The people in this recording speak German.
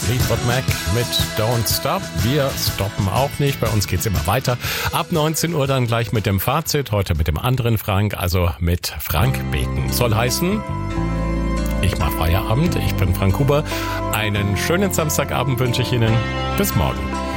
Fleetwood Mac mit Don't Stop. Wir stoppen auch nicht. Bei uns geht's immer weiter. Ab 19 Uhr dann gleich mit dem Fazit. Heute mit dem anderen Frank, also mit Frank Beken. Soll heißen, ich mache Feierabend. Ich bin Frank Huber. Einen schönen Samstagabend wünsche ich Ihnen. Bis morgen.